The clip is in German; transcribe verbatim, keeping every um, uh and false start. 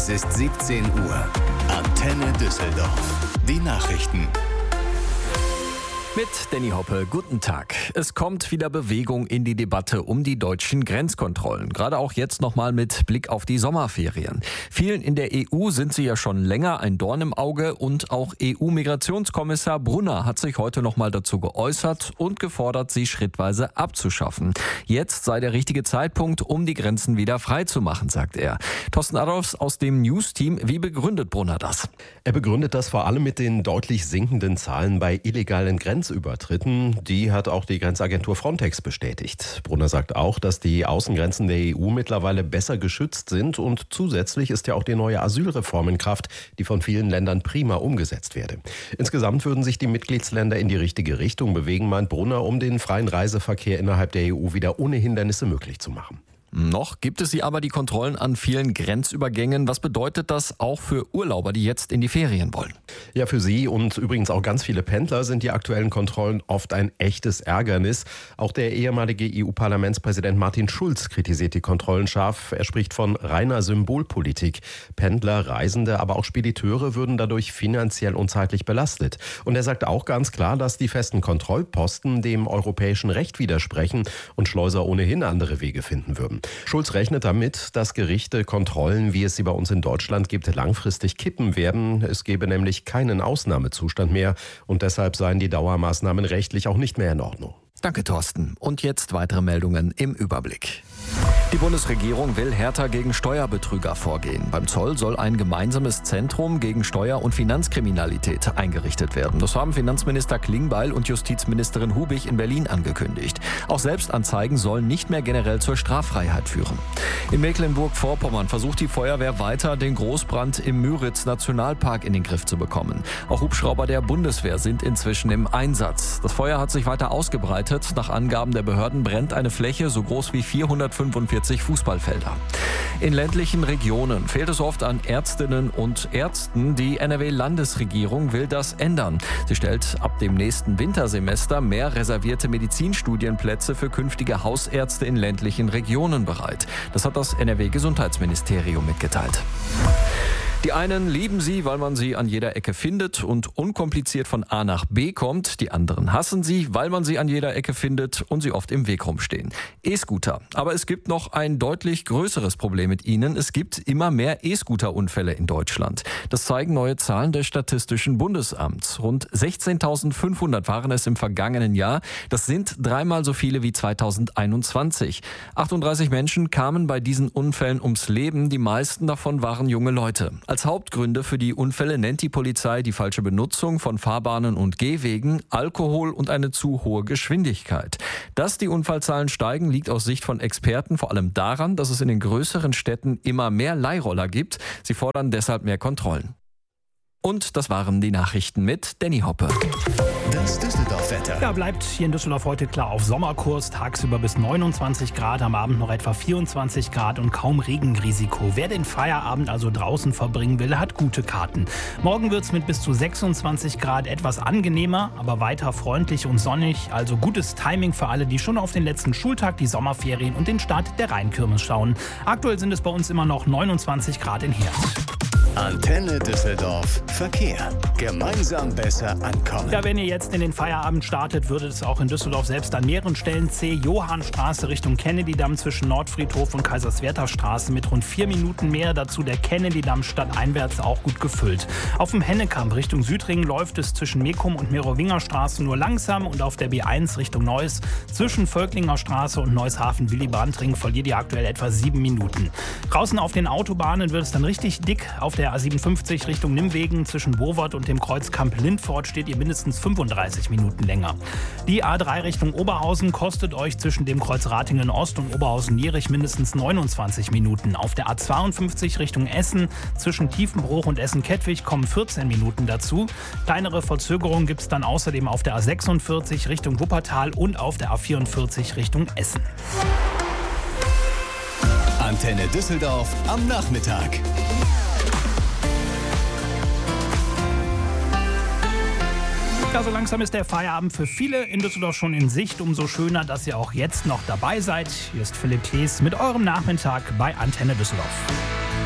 Es ist siebzehn Uhr. Antenne Düsseldorf. Die Nachrichten. Mit Danny Hoppe, guten Tag. Es kommt wieder Bewegung in die Debatte um die deutschen Grenzkontrollen. Gerade auch jetzt nochmal mit Blick auf die Sommerferien. Vielen in der E U sind sie ja schon länger ein Dorn im Auge und auch E U-Migrationskommissar Brunner hat sich heute nochmal dazu geäußert und gefordert, sie schrittweise abzuschaffen. Jetzt sei der richtige Zeitpunkt, um die Grenzen wieder frei zu machen, sagt er. Thorsten Adolfs aus dem News-Team, wie begründet Brunner das? Er begründet das vor allem mit den deutlich sinkenden Zahlen bei illegalen Grenzübertritten. Die hat auch die Grenzagentur Frontex bestätigt. Brunner sagt auch, dass die Außengrenzen der E U mittlerweile besser geschützt sind und zusätzlich ist ja auch die neue Asylreform in Kraft, die von vielen Ländern prima umgesetzt werde. Insgesamt würden sich die Mitgliedsländer in die richtige Richtung bewegen, meint Brunner, um den freien Reiseverkehr innerhalb der E U wieder ohne Hindernisse möglich zu machen. Noch gibt es sie aber die Kontrollen an vielen Grenzübergängen. Was bedeutet das auch für Urlauber, die jetzt in die Ferien wollen? Ja, für sie und übrigens auch ganz viele Pendler sind die aktuellen Kontrollen oft ein echtes Ärgernis. Auch der ehemalige E U-Parlamentspräsident Martin Schulz kritisiert die Kontrollen scharf. Er spricht von reiner Symbolpolitik. Pendler, Reisende, aber auch Spediteure würden dadurch finanziell und zeitlich belastet. Und er sagt auch ganz klar, dass die festen Kontrollposten dem europäischen Recht widersprechen und Schleuser ohnehin andere Wege finden würden. Schulz rechnet damit, dass Gerichte Kontrollen, wie es sie bei uns in Deutschland gibt, langfristig kippen werden. Es gäbe nämlich keinen Ausnahmezustand mehr und deshalb seien die Dauermaßnahmen rechtlich auch nicht mehr in Ordnung. Danke, Thorsten. Und jetzt weitere Meldungen im Überblick. Die Bundesregierung will härter gegen Steuerbetrüger vorgehen. Beim Zoll soll ein gemeinsames Zentrum gegen Steuer- und Finanzkriminalität eingerichtet werden. Das haben Finanzminister Klingbeil und Justizministerin Hubig in Berlin angekündigt. Auch Selbstanzeigen sollen nicht mehr generell zur Straffreiheit führen. In Mecklenburg-Vorpommern versucht die Feuerwehr weiter, den Großbrand im Müritz-Nationalpark in den Griff zu bekommen. Auch Hubschrauber der Bundeswehr sind inzwischen im Einsatz. Das Feuer hat sich weiter ausgebreitet. Nach Angaben der Behörden brennt eine Fläche so groß wie vierhundertfünfundvierzig Fußballfelder. In ländlichen Regionen fehlt es oft an Ärztinnen und Ärzten. Die N R W-Landesregierung will das ändern. Sie stellt ab dem nächsten Wintersemester mehr reservierte Medizinstudienplätze für künftige Hausärzte in ländlichen Regionen bereit. Das hat das N R W-Gesundheitsministerium mitgeteilt. Die einen lieben sie, weil man sie an jeder Ecke findet und unkompliziert von A nach B kommt. Die anderen hassen sie, weil man sie an jeder Ecke findet und sie oft im Weg rumstehen. E-Scooter. Aber es gibt noch ein deutlich größeres Problem mit ihnen. Es gibt immer mehr E-Scooter-Unfälle in Deutschland. Das zeigen neue Zahlen des Statistischen Bundesamts. Rund sechzehntausendfünfhundert waren es im vergangenen Jahr. Das sind dreimal so viele wie zweitausendeinundzwanzig. achtunddreißig Menschen kamen bei diesen Unfällen ums Leben. Die meisten davon waren junge Leute. Als Hauptgründe für die Unfälle nennt die Polizei die falsche Benutzung von Fahrbahnen und Gehwegen, Alkohol und eine zu hohe Geschwindigkeit. Dass die Unfallzahlen steigen, liegt aus Sicht von Experten vor allem daran, dass es in den größeren Städten immer mehr Leihroller gibt. Sie fordern deshalb mehr Kontrollen. Und das waren die Nachrichten mit Danny Hoppe. Das Düsseldorf-Wetter. Ja, bleibt hier in Düsseldorf heute klar auf Sommerkurs. Tagsüber bis neunundzwanzig Grad, am Abend noch etwa vierundzwanzig Grad und kaum Regenrisiko. Wer den Feierabend also draußen verbringen will, hat gute Karten. Morgen wird es mit bis zu sechsundzwanzig Grad etwas angenehmer, aber weiter freundlich und sonnig. Also gutes Timing für alle, die schon auf den letzten Schultag, die Sommerferien und den Start der Rheinkirmes schauen. Aktuell sind es bei uns immer noch neunundzwanzig Grad in Herd. Antenne Düsseldorf Verkehr. Gemeinsam besser ankommen. Ja, wenn ihr jetzt in den Feierabend startet, würde es auch in Düsseldorf selbst an mehreren Stellen zäh. Johannstraße Richtung Kennedy-Damm zwischen Nordfriedhof und Kaiserswerther Straße mit rund vier Minuten mehr. Dazu der Kennedy-Damm stadteinwärts auch gut gefüllt. Auf dem Hennekamp Richtung Südring läuft es zwischen Mekum und Merowinger Straße nur langsam und auf der B eins Richtung Neuss zwischen Völklinger Straße und Neusshafen-Willy-Brandt-Ring verliert ihr aktuell etwa sieben Minuten. Draußen auf den Autobahnen wird es dann richtig dick. Auf der A siebenundfünfzig Richtung Nimwegen zwischen Bovert und dem Kreuzkamp Lindfort steht ihr mindestens fünfunddreißig Minuten länger. Die A drei Richtung Oberhausen kostet euch zwischen dem Kreuz Ratingen Ost und Oberhausen-Nierich mindestens neunundzwanzig Minuten. Auf der A zweiundfünfzig Richtung Essen zwischen Tiefenbruch und Essen-Kettwig kommen vierzehn Minuten dazu. Kleinere Verzögerungen gibt es dann außerdem auf der A sechsundvierzig Richtung Wuppertal und auf der A vierundvierzig Richtung Essen. Antenne Düsseldorf am Nachmittag. Ja, so langsam ist der Feierabend für viele in Düsseldorf schon in Sicht. Umso schöner, dass ihr auch jetzt noch dabei seid. Hier ist Philipp Klees mit eurem Nachmittag bei Antenne Düsseldorf.